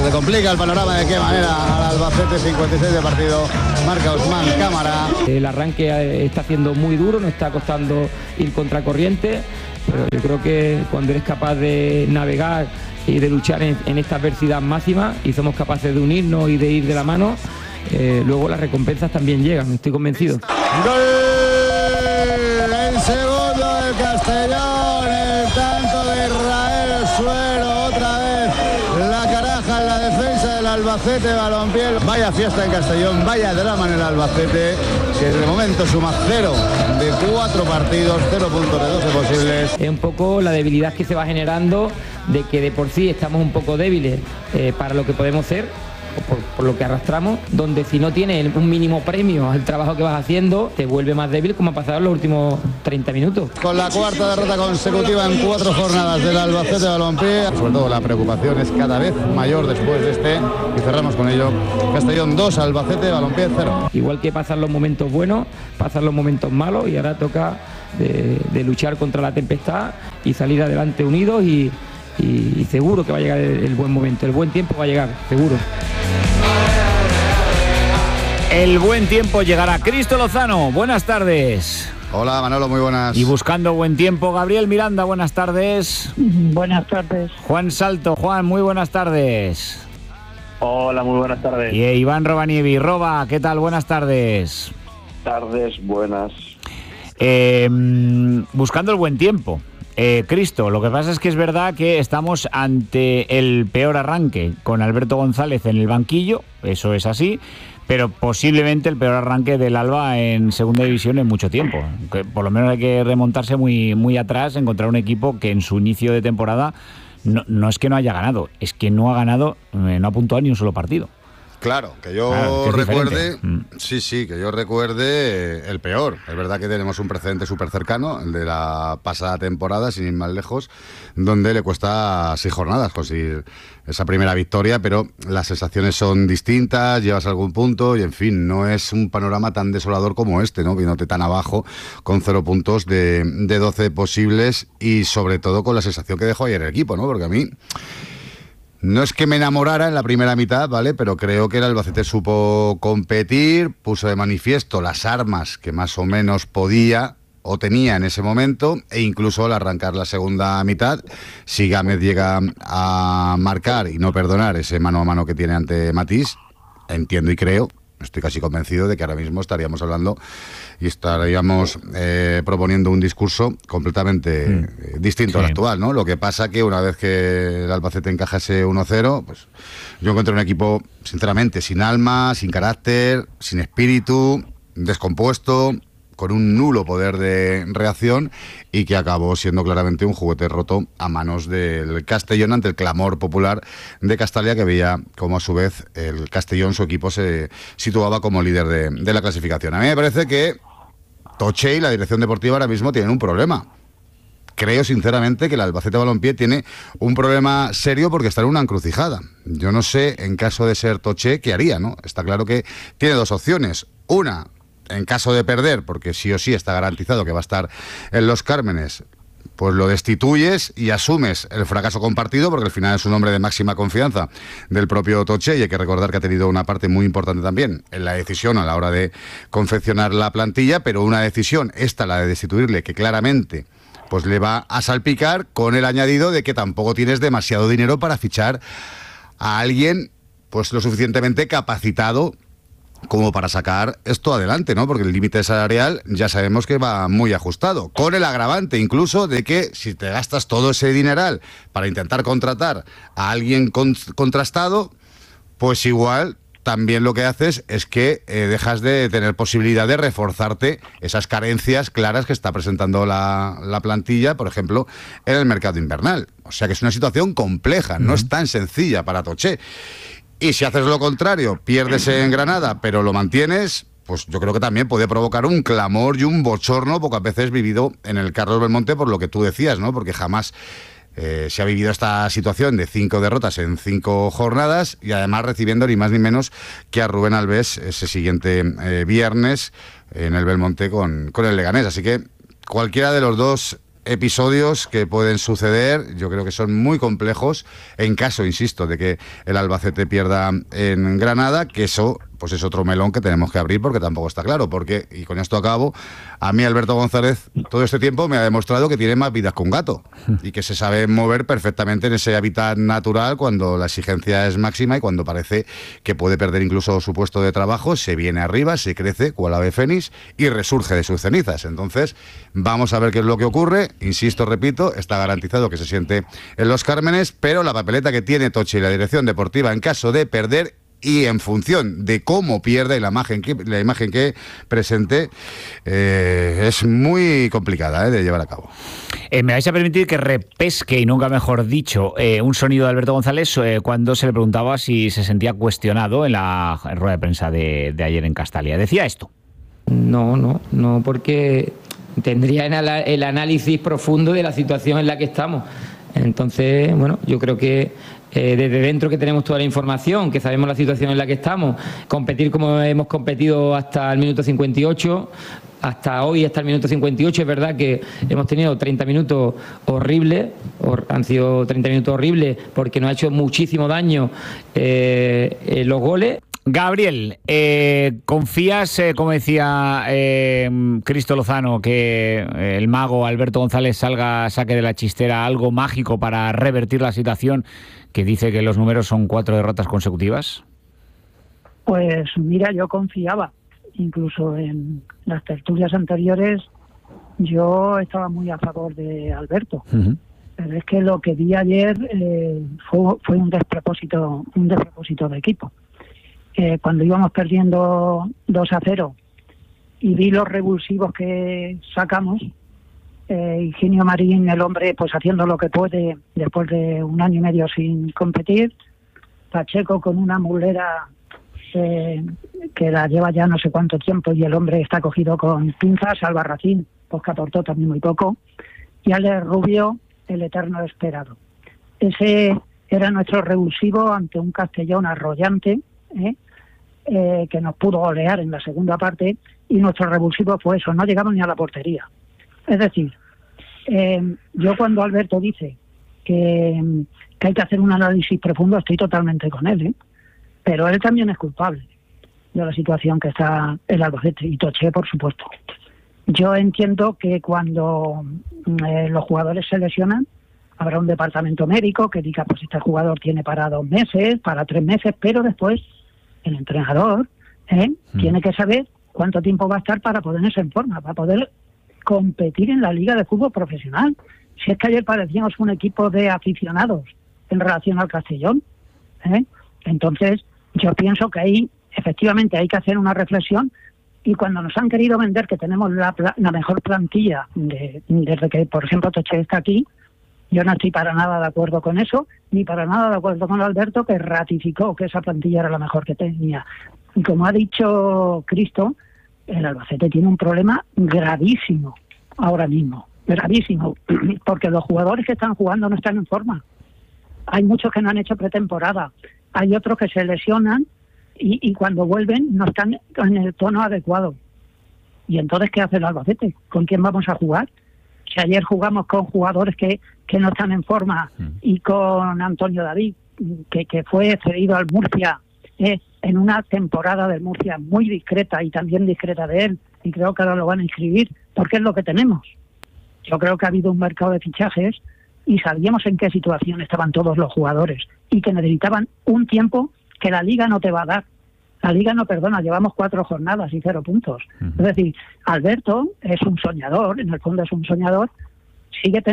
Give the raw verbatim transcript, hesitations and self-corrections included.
Se le complica el panorama de qué manera al Albacete. Cincuenta y seis de partido, marca Usman Cámara. El arranque está haciendo muy duro, nos está costando ir contracorriente, pero yo creo que cuando eres capaz de navegar y de luchar en, en esta adversidad máxima y somos capaces de unirnos y de ir de la mano, eh, luego las recompensas también llegan, estoy convencido. ¡Gol! El segundo del Castellón, el tanto de Israel Suero, otra vez la caraja en la defensa del Albacete Balompié. Vaya fiesta en Castellón, vaya drama en el Albacete, que de momento suma cero de cuatro partidos, cero puntos de doce posibles. Es un poco la debilidad que se va generando de que de por sí estamos un poco débiles eh, para lo que podemos ser, Por, por lo que arrastramos, donde si no tienes un mínimo premio al trabajo que vas haciendo, te vuelve más débil, como ha pasado en los últimos treinta minutos. Con la cuarta derrota consecutiva en cuatro jornadas del Albacete Balompié, sobre todo la preocupación es cada vez mayor después de este, y cerramos con ello. Castellón dos, Albacete Balompié cero. Igual que pasan los momentos buenos, pasan los momentos malos, y ahora toca de, de luchar contra la tempestad y salir adelante unidos, y, y, y seguro que va a llegar el, el buen momento, el buen tiempo va a llegar, seguro. El buen tiempo llegará. Cristo Lozano, buenas tardes. Hola Manolo, muy buenas. Y buscando buen tiempo, Gabriel Miranda, buenas tardes. Buenas tardes. Juan Salto, Juan, muy buenas tardes. Hola, muy buenas tardes. Y Iván Robanievi, Roba, ¿qué tal? Buenas tardes. Tardes buenas. Eh, buscando el buen tiempo. Eh, Cristo, lo que pasa es que es verdad que estamos ante el peor arranque, con Alberto González en el banquillo, eso es así, pero posiblemente el peor arranque del Alba en segunda división en mucho tiempo. Que por lo menos hay que remontarse muy, muy atrás, encontrar un equipo que en su inicio de temporada no, no es que no haya ganado, es que no ha ganado, eh, no ha puntuado ni un solo partido. Claro, que yo claro, que recuerde, mm. sí, sí, que yo recuerde el peor. Es verdad que tenemos un precedente súper cercano, el de la pasada temporada, sin ir más lejos, donde le cuesta seis jornadas conseguir esa primera victoria, pero las sensaciones son distintas, llevas algún punto y, en fin, no es un panorama tan desolador como este, ¿no? Viéndote tan abajo, con cero puntos de, de doce posibles, y sobre todo con la sensación que dejó ayer el equipo, ¿no? Porque a mí... no es que me enamorara en la primera mitad, ¿vale? Pero creo que el Albacete supo competir, puso de manifiesto las armas que más o menos podía o tenía en ese momento, e incluso al arrancar la segunda mitad, si Gámez llega a marcar y no perdonar ese mano a mano que tiene ante Matís, entiendo y creo, estoy casi convencido de que ahora mismo estaríamos hablando y estaríamos eh, proponiendo un discurso completamente mm. eh, distinto sí. al actual, ¿no? Lo que pasa que una vez que el Albacete encaja ese uno cero, pues yo encuentro un equipo, sinceramente, sin alma, sin carácter, sin espíritu, descompuesto, con un nulo poder de reacción, y que acabó siendo claramente un juguete roto a manos del Castellón ante el clamor popular de Castalia, que veía como a su vez el Castellón, su equipo, se situaba como líder de, de la clasificación. A mí me parece que Toche y la dirección deportiva ahora mismo tienen un problema. Creo sinceramente que el Albacete Balompié tiene un problema serio porque está en una encrucijada. Yo no sé, en caso de ser Toche, qué haría, ¿no? Está claro que tiene dos opciones. Una, en caso de perder, porque sí o sí está garantizado que va a estar en Los Cármenes, pues lo destituyes y asumes el fracaso compartido, porque al final es un hombre de máxima confianza del propio Toche, y hay que recordar que ha tenido una parte muy importante también en la decisión a la hora de confeccionar la plantilla, pero una decisión, esta, la de destituirle, que claramente pues le va a salpicar, con el añadido de que tampoco tienes demasiado dinero para fichar a alguien pues lo suficientemente capacitado como para sacar esto adelante, ¿no? Porque el límite salarial ya sabemos que va muy ajustado, con el agravante incluso de que si te gastas todo ese dineral para intentar contratar a alguien con, contrastado, pues igual también lo que haces es que eh, dejas de tener posibilidad de reforzarte esas carencias claras que está presentando la, la plantilla, por ejemplo, en el mercado invernal. O sea que es una situación compleja, no es tan sencilla para Toche. Y si haces lo contrario, pierdes en Granada, pero lo mantienes, pues yo creo que también puede provocar un clamor y un bochorno pocas veces vivido en el Carlos Belmonte, por lo que tú decías, ¿no? Porque jamás eh, se ha vivido esta situación de cinco derrotas en cinco jornadas, y además recibiendo ni más ni menos que a Rubén Alves ese siguiente eh, viernes en el Belmonte con, con el Leganés. Así que cualquiera de los dos episodios que pueden suceder, yo creo que son muy complejos en caso, insisto, de que el Albacete pierda en Granada, que eso pues es otro melón que tenemos que abrir porque tampoco está claro, porque, y con esto acabo, a mí Alberto González todo este tiempo me ha demostrado que tiene más vidas que un gato y que se sabe mover perfectamente en ese hábitat natural cuando la exigencia es máxima y cuando parece que puede perder incluso su puesto de trabajo, se viene arriba, se crece cual ave fénix y resurge de sus cenizas. Entonces, vamos a ver qué es lo que ocurre. Insisto, repito, está garantizado que se siente en Los Cármenes, pero la papeleta que tiene Toche y la dirección deportiva en caso de perder y en función de cómo pierde la imagen que, la imagen que presente, eh, es muy complicada eh, de llevar a cabo. Eh, me vais a permitir que repesque, y nunca mejor dicho, eh, un sonido de Alberto González eh, cuando se le preguntaba si se sentía cuestionado en la rueda de prensa de, de ayer en Castalia. Decía esto. No, no, no, porque tendría el análisis profundo de la situación en la que estamos. Entonces, bueno, yo creo que eh, desde dentro que tenemos toda la información, que sabemos la situación en la que estamos, competir como hemos competido hasta el minuto cincuenta y ocho, hasta hoy, hasta el minuto cincuenta y ocho, es verdad que hemos tenido treinta minutos horribles, or, han sido treinta minutos horribles porque nos ha hecho muchísimo daño eh, eh, los goles. Gabriel, eh, ¿confías, eh, como decía eh, Cristo Lozano, que eh, el mago Alberto González salga, saque de la chistera algo mágico para revertir la situación, que dice que los números son cuatro derrotas consecutivas? Pues mira, yo confiaba, incluso en las tertulias anteriores yo estaba muy a favor de Alberto. Uh-huh. Pero es que lo que vi ayer eh, fue, fue un despropósito, un despropósito de equipo. Eh, cuando íbamos perdiendo dos a cero y vi los revulsivos que sacamos, eh, Higinio Marín, el hombre, pues haciendo lo que puede después de un año y medio sin competir, Pacheco con una mulera eh, que la lleva ya no sé cuánto tiempo y el hombre está cogido con pinzas, Albarracín, pues que aportó también muy poco, y Alex Rubio, el eterno esperado. Ese era nuestro revulsivo ante un Castellón arrollante, ¿Eh? Eh, que nos pudo golear en la segunda parte, y nuestro revulsivo fue eso, no llegamos ni a la portería. Es decir, eh, yo cuando Alberto dice que, que hay que hacer un análisis profundo, estoy totalmente con él, ¿eh? Pero él también es culpable de la situación que está el Albacete, y Toche, por supuesto. Yo entiendo que cuando eh, los jugadores se lesionan, habrá un departamento médico que diga, pues este jugador tiene para dos meses, para tres meses, pero después el entrenador ¿eh? mm. tiene que saber cuánto tiempo va a estar para ponerse en forma, para poder competir en la Liga de Fútbol Profesional. Si es que ayer parecíamos un equipo de aficionados en relación al Castellón, ¿eh? Entonces yo pienso que ahí efectivamente hay que hacer una reflexión, y cuando nos han querido vender que tenemos la, la mejor plantilla de, desde que, por ejemplo, Toche está aquí, yo no estoy para nada de acuerdo con eso, ni para nada de acuerdo con Alberto, que ratificó que esa plantilla era la mejor que tenía. Y como ha dicho Cristo, el Albacete tiene un problema gravísimo ahora mismo, gravísimo, porque los jugadores que están jugando no están en forma. Hay muchos que no han hecho pretemporada, hay otros que se lesionan y, y cuando vuelven no están en el tono adecuado. ¿Y entonces qué hace el Albacete? ¿Con quién vamos a jugar? Si ayer jugamos con jugadores que, que no están en forma, y con Antonio David, que, que fue cedido al Murcia eh, en una temporada del Murcia muy discreta y también discreta de él, y creo que ahora lo van a inscribir porque es lo que tenemos. Yo creo que ha habido un mercado de fichajes y sabíamos en qué situación estaban todos los jugadores y que necesitaban un tiempo que la Liga no te va a dar. La Liga no perdona, llevamos cuatro jornadas y cero puntos. Uh-huh. Es decir, Alberto es un soñador, en el fondo es un soñador, sigue teniendo